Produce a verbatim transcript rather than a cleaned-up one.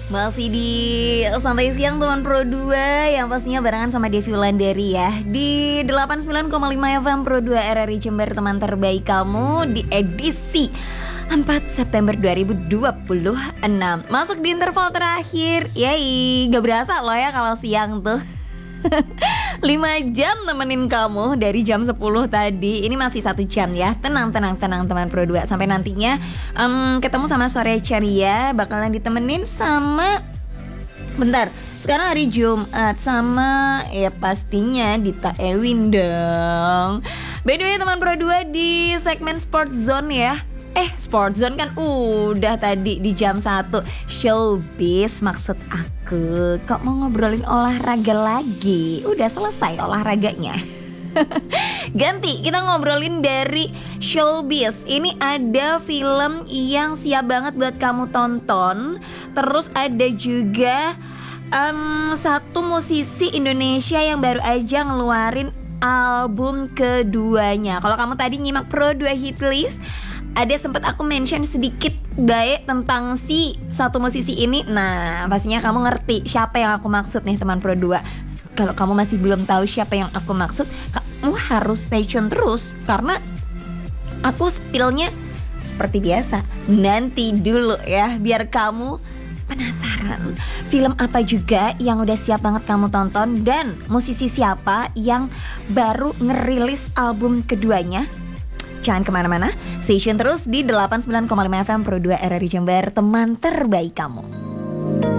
Masih di Santai Siang teman Pro dua yang pastinya barengan sama Devi Wulandari ya. Di delapan puluh sembilan koma lima F M Pro dua R R I Jember, teman terbaik kamu di edisi empat September dua ribu dua puluh enam. Masuk di interval terakhir. Yay, gak berasa loh ya kalau siang tuh. lima jam nemenin kamu dari jam sepuluh tadi. Ini masih satu jam ya. Tenang, tenang, tenang teman Pro dua. Sampai nantinya um, ketemu sama Sore Ceria. Bakalan ditemenin sama, bentar, sekarang hari Jumat sama ya pastinya Dita Ewin dong. By the way teman Pro dua, di segmen Sport Zone ya. Eh, Sport Zone kan udah tadi di jam satu. Showbiz maksud aku. Kok mau ngobrolin olahraga lagi? Udah selesai olahraganya. Ganti, kita ngobrolin dari showbiz. Ini ada film yang siap banget buat kamu tonton. Terus ada juga um, satu musisi Indonesia yang baru aja ngeluarin album keduanya. Kalau kamu tadi nyimak Pro dua Hitlist, ada sempat aku mention sedikit baik tentang si satu musisi ini. Nah, pastinya kamu ngerti siapa yang aku maksud nih teman Pro dua. Kalau kamu masih belum tahu siapa yang aku maksud, kamu harus stay tune terus, karena aku spillnya seperti biasa nanti dulu ya, biar kamu penasaran film apa juga yang udah siap banget kamu tonton, dan musisi siapa yang baru ngerilis album keduanya. Jangan kemana-mana, stay tune terus di delapan puluh sembilan koma lima F M Pro dua R R I Jember, teman terbaik kamu.